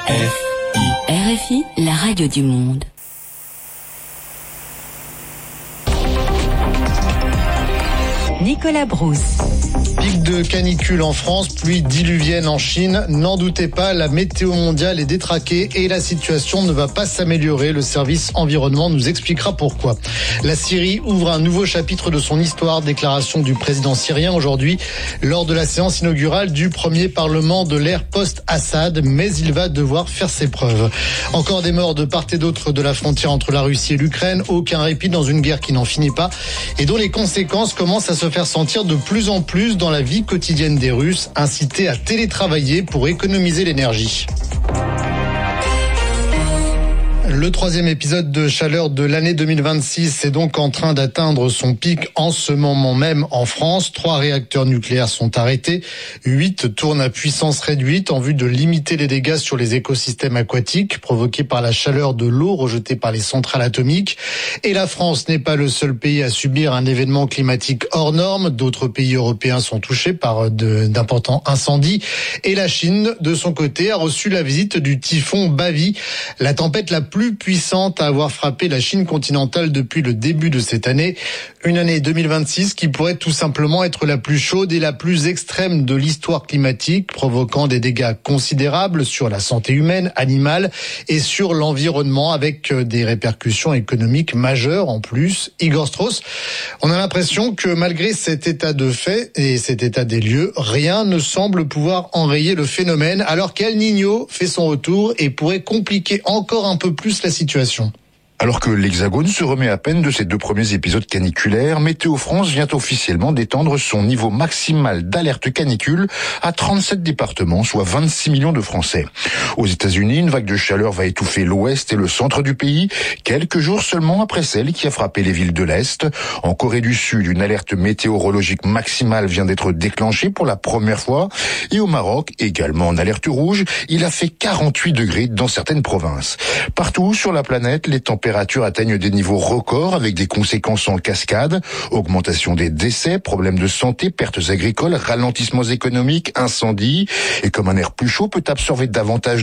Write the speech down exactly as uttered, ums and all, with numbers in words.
R F I, la radio du monde. Nicolas Brousse. Pic de canicule en France, pluie diluvienne en Chine. N'en doutez pas, la météo mondiale est détraquée et la situation ne va pas s'améliorer. Le service environnement nous expliquera pourquoi. La Syrie ouvre un nouveau chapitre de son histoire. Déclaration du président syrien aujourd'hui lors de la séance inaugurale du premier parlement de l'ère post-Assad. Mais il va devoir faire ses preuves. Encore des morts de part et d'autre de la frontière entre la Russie et l'Ukraine. Aucun répit dans une guerre qui n'en finit pas et dont les conséquences commencent à se faire sentir de plus en plus dans la vie quotidienne des Russes, incités à télétravailler pour économiser l'énergie. Le troisième épisode de chaleur de l'année deux mille vingt-six est donc en train d'atteindre son pic en ce moment même en France. Trois réacteurs nucléaires sont arrêtés. Huit tournent à puissance réduite en vue de limiter les dégâts sur les écosystèmes aquatiques provoqués par la chaleur de l'eau rejetée par les centrales atomiques. Et la France n'est pas le seul pays à subir un événement climatique hors norme. D'autres pays européens sont touchés par de, d'importants incendies. Et la Chine, de son côté, a reçu la visite du typhon Bavi, la tempête la plus puissante à avoir frappé la Chine continentale depuis le début de cette année. Une année deux mille vingt-six qui pourrait tout simplement être la plus chaude et la plus extrême de l'histoire climatique, provoquant des dégâts considérables sur la santé humaine, animale et sur l'environnement, avec des répercussions économiques majeures en plus. Igor Strauss, on a l'impression que malgré cet état de fait et cet état des lieux, rien ne semble pouvoir enrayer le phénomène, alors qu'El Niño fait son retour et pourrait compliquer encore un peu plus la situation. Alors que l'Hexagone se remet à peine de ses deux premiers épisodes caniculaires, Météo France vient officiellement d'étendre son niveau maximal d'alerte canicule à trente-sept départements, soit vingt-six millions de Français. Aux États-Unis, une vague de chaleur va étouffer l'ouest et le centre du pays, quelques jours seulement après celle qui a frappé les villes de l'Est. En Corée du Sud, une alerte météorologique maximale vient d'être déclenchée pour la première fois. Et au Maroc, également en alerte rouge, il a fait quarante-huit degrés dans certaines provinces. Partout sur la planète, les températures Les températures atteignent des niveaux records avec des conséquences en cascade, augmentation des décès, problèmes de santé, pertes agricoles, ralentissements économiques, incendies. Et comme un air plus chaud peut absorber davantage